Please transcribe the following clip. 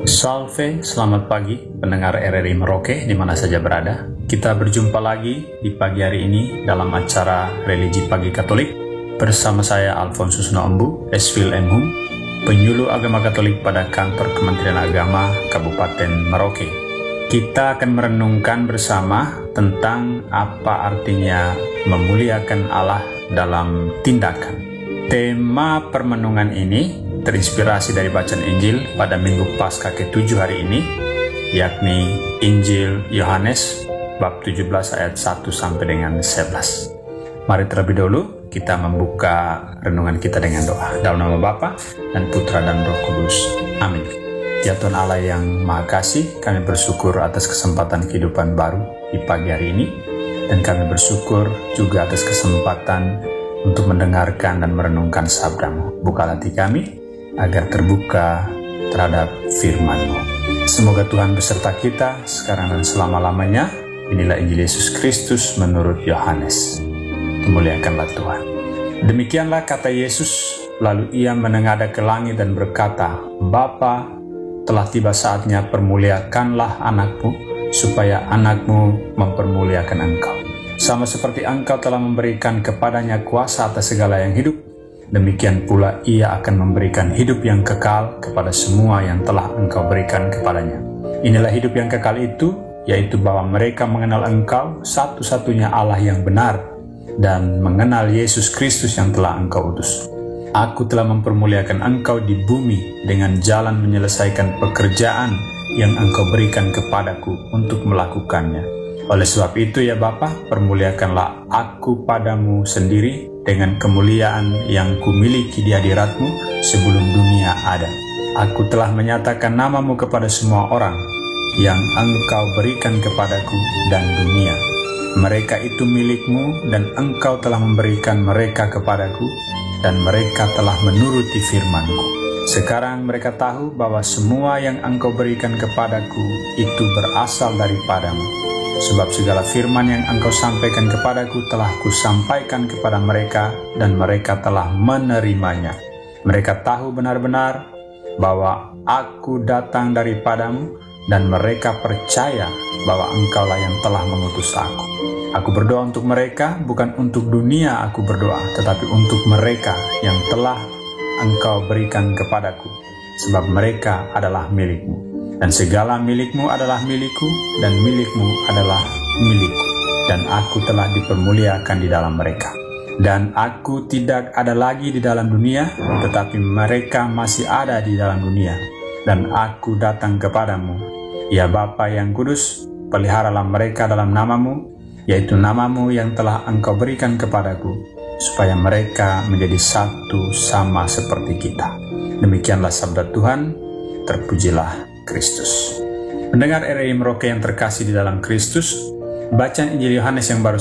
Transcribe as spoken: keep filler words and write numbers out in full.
Salve, selamat pagi pendengar R R I Merauke di mana saja berada. Kita berjumpa lagi di pagi hari ini dalam acara Religi Pagi Katolik bersama saya Alfonsus Noambu, Esvil M Hum, penyuluh agama Katolik pada kantor Kementerian Agama Kabupaten Merauke. Kita akan merenungkan bersama tentang apa artinya memuliakan Allah dalam tindakan. Tema permenungan ini terinspirasi dari bacaan Injil pada Minggu Paskah ketujuh hari ini, yakni Injil Yohanes bab tujuh belas ayat satu sampai dengan sebelas. Mari terlebih dahulu kita membuka renungan kita dengan doa. Dalam nama Bapa dan Putra dan Roh Kudus. Amin. Ya Tuhan Allah yang Maha Kasih, kami bersyukur atas kesempatan kehidupan baru di pagi hari ini, dan kami bersyukur juga atas kesempatan untuk mendengarkan dan merenungkan sabda-Mu. Bukalah hati kami agar terbuka terhadap firman-Mu. Semoga Tuhan beserta kita sekarang dan selama-lamanya. Inilah Injil Yesus Kristus menurut Yohanes. Dimuliakanlah Tuhan. Demikianlah kata Yesus, lalu ia menengadah ke langit dan berkata, Bapa, telah tiba saatnya permuliakanlah anakmu, supaya anakmu mempermuliakan engkau. Sama seperti engkau telah memberikan kepadanya kuasa atas segala yang hidup, demikian pula ia akan memberikan hidup yang kekal kepada semua yang telah engkau berikan kepadanya. Inilah hidup yang kekal itu, yaitu bahwa mereka mengenal engkau satu-satunya Allah yang benar, dan mengenal Yesus Kristus yang telah engkau utus. Aku telah mempermuliakan engkau di bumi dengan jalan menyelesaikan pekerjaan yang engkau berikan kepadaku untuk melakukannya. Oleh sebab itu ya Bapa, permuliakanlah aku padamu sendiri dengan kemuliaan yang kumiliki di hadiratmu sebelum dunia ada. Aku telah menyatakan namamu kepada semua orang yang engkau berikan kepadaku dan dunia. Mereka itu milikmu dan engkau telah memberikan mereka kepadaku, dan mereka telah menuruti firman-Ku. Sekarang mereka tahu bahwa semua yang engkau berikan kepadaku itu berasal daripadamu. Sebab segala firman yang engkau sampaikan kepadaku telah kusampaikan kepada mereka, dan mereka telah menerimanya. Mereka tahu benar-benar bahwa aku datang daripadamu, dan mereka percaya bahwa engkaulah yang telah mengutus aku. Aku berdoa untuk mereka, bukan untuk dunia aku berdoa, tetapi untuk mereka yang telah engkau berikan kepadaku, sebab mereka adalah milikmu. Dan segala milikmu adalah milikku, dan milikmu adalah milikku, dan aku telah dipermuliakan di dalam mereka. Dan aku tidak ada lagi di dalam dunia, tetapi mereka masih ada di dalam dunia, dan aku datang kepadamu. Ya Bapa yang kudus, peliharalah mereka dalam namamu, yaitu namamu yang telah engkau berikan kepadaku, supaya mereka menjadi satu sama seperti kita. Demikianlah sabda Tuhan, terpujilah Kristus. Pendengar R R I Merauke yang terkasih di dalam Kristus, bacaan Injil Yohanes yang baru